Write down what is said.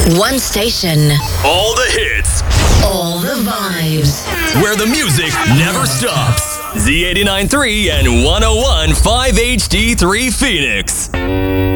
One station. All the hits. All the vibes. Where the music never stops. Z89.3 and 101.5 HD3 Phoenix.